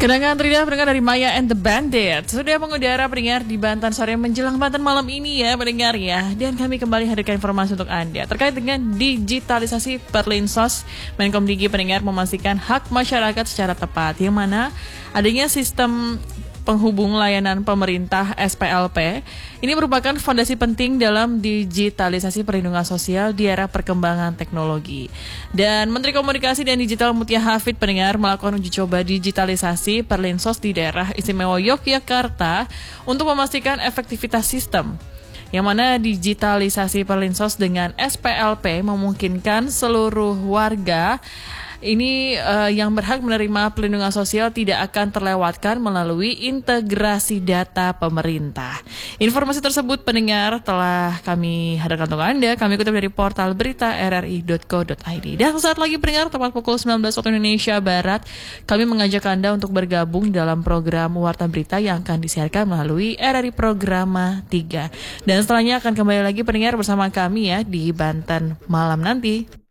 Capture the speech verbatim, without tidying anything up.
Kenangan terindah pendengar dari Maya and the Bandit sudah mengudara pendengar di Banten sore menjelang Banten malam ini ya pendengar ya. Dan kami kembali hadirkan informasi untuk Anda terkait dengan digitalisasi Perlinsos. Menkom Digi pendengar memastikan hak masyarakat secara tepat, yang mana adanya sistem penghubung layanan pemerintah S P L P ini merupakan fondasi penting dalam digitalisasi perlindungan sosial di era perkembangan teknologi. Dan Menteri Komunikasi dan Digital Mutia Hafid pendengar melakukan uji coba digitalisasi Perlinsos di daerah istimewa Yogyakarta untuk memastikan efektivitas sistem. Yang mana digitalisasi Perlinsos dengan S P L P memungkinkan seluruh warga ini uh, yang berhak menerima perlindungan sosial tidak akan terlewatkan melalui integrasi data pemerintah. Informasi tersebut pendengar telah kami hadirkan untuk Anda. Kami kutip dari portal berita r r i dot co dot i d. Dan saat lagi pendengar, tepat pukul sembilan belas waktu Indonesia Barat, kami mengajak Anda untuk bergabung dalam program Warta Berita yang akan disiarkan melalui R R I Programa tiga. Dan setelahnya akan kembali lagi pendengar bersama kami ya di Banten malam nanti.